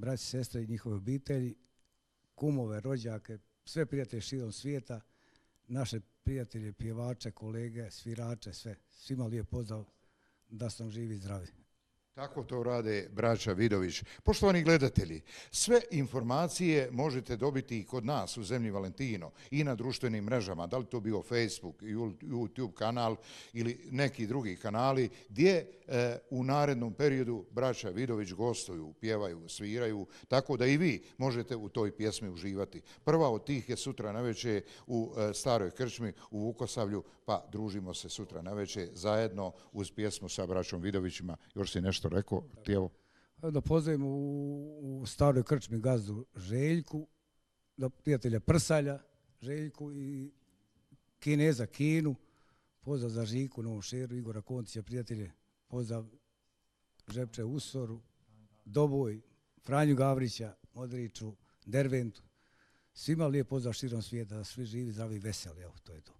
braći, sestre i njihove obitelji, kumove, rođake, sve prijatelje širom svijeta, naše prijatelje, pjevače, kolege, svirače, sve. Svima lijep pozdrav, da su nam živi i zdravi. Tako to rade braća Vidović. Poštovani gledatelji, sve informacije možete dobiti i kod nas u Zemlji Valentino i na društvenim mrežama, da li to bio Facebook, YouTube kanal ili neki drugi kanali, gdje u narednom periodu braća Vidović gostuju, pjevaju, sviraju, tako da i vi možete u toj pjesmi uživati. Prva od tih je sutra navečer u Staroj krčmi u Vukosavlju, pa družimo se sutra navečer zajedno uz pjesmu sa braćom Vidovićima. Još si nešto rekao, Tijevo? Da pozdravimo u Staroj krčmi gazdu Željku, da prijatelja Prsalja, Željku i Kineza Kinu, pozdrav za Žiku, Novom Šeru, Igora Kontića, prijatelje, pozdrav Žepče Usoru, Doboj, Franju Gavrića, Modriću, Derventu. Svima lijep pozdrav širom svijeta, da svi živi, zdravi i veseli, evo, to je to.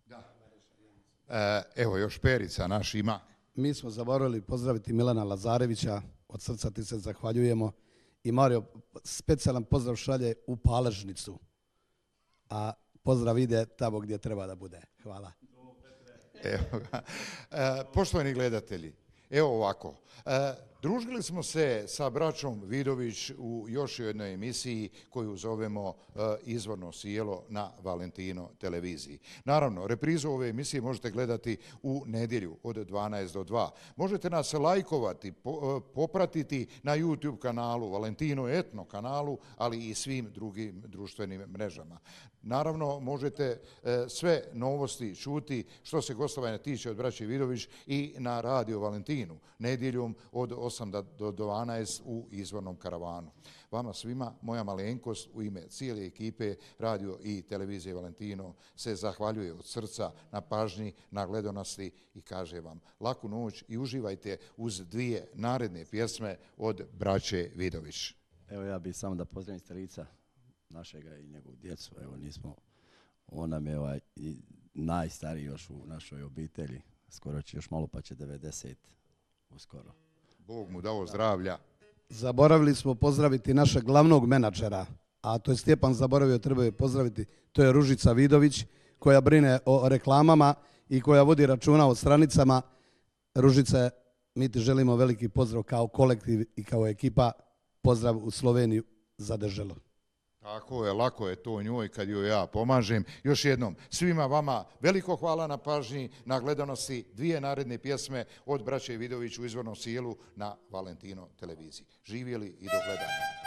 Evo, još Perica naš ima. Mi smo zaboravili pozdraviti Milana Lazarevića, od srca ti se zahvaljujemo. I Mario, specijalan pozdrav šalje u Paležnicu, a pozdrav ide tamo gdje treba da bude. Hvala. Evo ga. Poštovani gledatelji, evo ovako. Družili smo se sa braćom Vidović u još jednoj emisiji koju zovemo Izvorno sjelo na Valentino televiziji. Naravno, reprizu ove emisije možete gledati u nedjelju od 12 do 2. Možete nas lajkovati, popratiti na YouTube kanalu, Valentino Etno kanalu, ali i svim drugim društvenim mrežama. Naravno, možete sve novosti čuti što se gostovanja tiče od braće Vidović i na Radio Valentinu, nedjeljom od 8 do 12 u izvornom karavanu. Vama svima, moja malenkost u ime cijele ekipe Radio i televizije Valentino se zahvaljuje od srca na pažnji, na gledanosti i kaže vam laku noć i uživajte uz dvije naredne pjesme od braće Vidović. Evo ja bih samo da pozdravim starica našega i njegovu djecu. Evo nismo, on nam je najstariji još u našoj obitelji. Skoro će još malo pa će 90 uskoro. Bog mu dao zdravlja. Zaboravili smo pozdraviti našeg glavnog menadžera, a to je Stjepan zaboravio, treba je pozdraviti. To je Ružica Vidović koja brine o reklamama i koja vodi računa o stranicama. Ružice, mi ti želimo veliki pozdrav kao kolektiv i kao ekipa. Pozdrav u Sloveniju za državu. Tako je, lako je to njoj kad joj ja pomažem. Još jednom, svima vama veliko hvala na pažnji, na gledanosti dvije naredne pjesme od braće Vidović u Izvornom sjelu na Valentino televiziji. Živjeli i do gledanja.